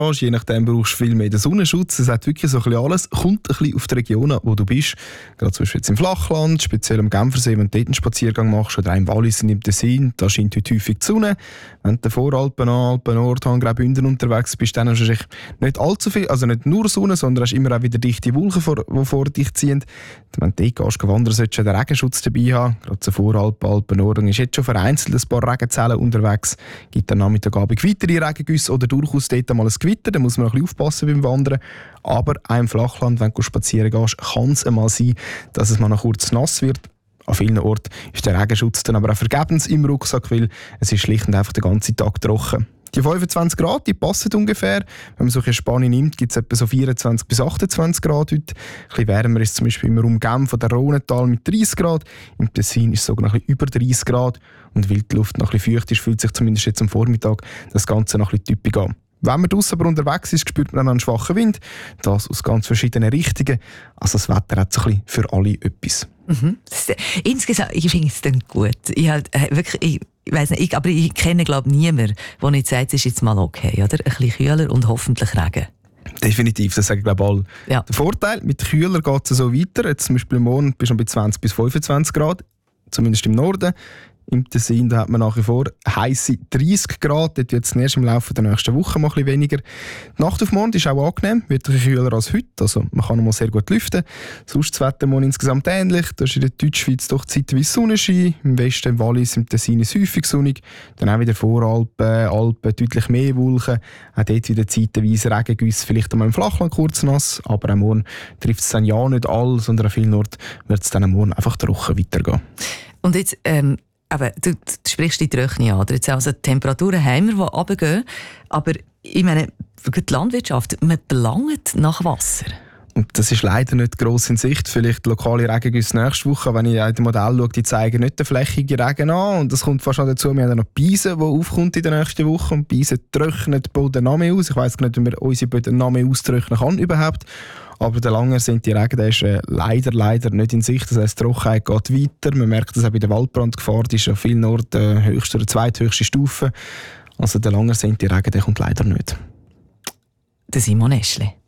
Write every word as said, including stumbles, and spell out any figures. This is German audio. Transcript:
Je nachdem brauchst du viel mehr den Sonnenschutz. Es hat wirklich so ein bisschen alles. Kommt ein bisschen auf die Region, wo du bist. Gerade zum Beispiel jetzt im Flachland, speziell am Genfersee, wenn du dort einen Spaziergang machst, oder auch im Wallis und im Tessin, da scheint heute häufig die Sonne. Wenn du vor Alpen, Alpen, Nordhang, Graubünden unterwegs bist, dann hast du nicht allzu viel, also nicht nur Sonne, sondern hast immer auch wieder dichte Wolken, die vor dich ziehen. Wenn du dort gehst, wandern, solltest du den Regenschutz dabei haben. Gerade zur Voralpen, Alpen, Nordhang ist jetzt schon vereinzelt ein paar Regenzellen unterwegs. Gibt am Nachmittag Abend weitere Regengüsse oder durchaus dort einmal ein Gewitter. Da muss man ein bisschen aufpassen beim Wandern. Aber auch im Flachland, wenn du spazieren gehst, kann es einmal sein, dass es mal noch kurz nass wird. An vielen Orten ist der Regenschutz dann aber auch vergebens im Rucksack, weil es ist schlicht und einfach den ganzen Tag trocken. Die fünfundzwanzig Grad, die passen ungefähr. Wenn man so eine Spanne nimmt, gibt es etwa so vierundzwanzig bis achtundzwanzig Grad heute. Ein bisschen wärmer ist zum Beispiel im Raum Genf oder Rhonental mit dreißig Grad. Im Tessin ist es sogar noch ein bisschen über dreißig Grad. Und weil die Luft noch ein bisschen feucht ist, fühlt sich zumindest jetzt am Vormittag das Ganze noch ein bisschen typisch an. Wenn man draussen aber unterwegs ist, spürt man dann einen schwachen Wind. Das aus ganz verschiedenen Richtungen. Also das Wetter hat so ein bisschen für alle etwas. Mhm. Insgesamt, ich finde es dann gut. Ich halt, äh, wirklich, ich, ich weiss nicht, ich, aber ich kenne glaube ich niemanden, der nicht sagt, es ist jetzt mal okay, oder? Ein bisschen kühler und hoffentlich Regen. Definitiv, das sagen glaube ich alle. Ja. Der Vorteil, mit kühler geht es so weiter. Jetzt zum Beispiel morgen bist du bei zwanzig bis fünfundzwanzig Grad, zumindest im Norden. Im Tessin da hat man nach wie vor heisse dreißig Grad. Dort wird es erst im Laufe der nächsten Woche mal ein bisschen weniger. Die Nacht auf morgen ist auch angenehm, wird ein bisschen kühler als heute. Also man kann noch mal sehr gut lüften. Sonst das Wetter morgen insgesamt ähnlich. Da ist in der Deutschschweiz doch zeitweise Sonnenschein. Im Westen, im Wallis, im Tessin ist es häufig sonnig. Dann auch wieder Voralpen, Alpen, deutlich mehr Wolken. Auch dort wieder zeitweise Regengüsse, vielleicht einmal im Flachland kurz nass. Aber auch morgen trifft es dann ja nicht all, sondern an vielen Orten wird es dann morgen einfach trocken weitergehen. Und jetzt, ähm Aber du, du sprichst die Tröchne an. Jetzt also die Temperaturen haben wir, die runtergehen. Aber ich meine, für die Landwirtschaft, man belangt nach Wasser. Und das ist leider nicht gross in Sicht. Vielleicht lokale Regengüsse nächste Woche. Wenn ich in dem Modell schaue, die zeigen nicht den flächigen Regen an. Und das kommt fast noch dazu. Wir haben noch Beisen, die aufkommt in der nächsten Woche. Und Beisen trocknen den Boden noch mehr aus. Ich weiss nicht, wie man unsere Böden noch mehr austrocknen kann überhaupt. Aber der lange sind die Regen, der ist äh, leider, leider nicht in Sicht. Das heisst, die Trockenheit geht weiter. Man merkt das auch bei der Waldbrandgefahr. Die ist an vielen Orten äh, höchste oder zweithöchste Stufe. Also der lange sind die Regen, der kommt leider nicht. Der Simon Eschle.